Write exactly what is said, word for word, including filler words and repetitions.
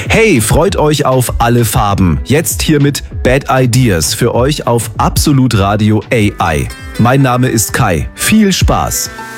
Hey, freut euch auf alle Farben. Jetzt hier mit Bad Ideas für euch auf Absolut Radio A I. Mein Name ist Kai. Viel Spaß!